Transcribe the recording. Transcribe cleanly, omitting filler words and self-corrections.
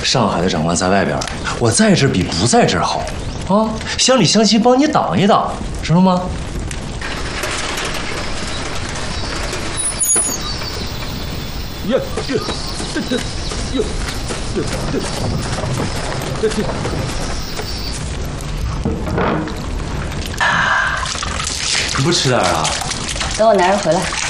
上海的长官在外边，我在这比不在这好啊！乡里乡亲帮你挡一挡，知道吗？ 呀呀， 你不吃点啊？ 等我男人回来。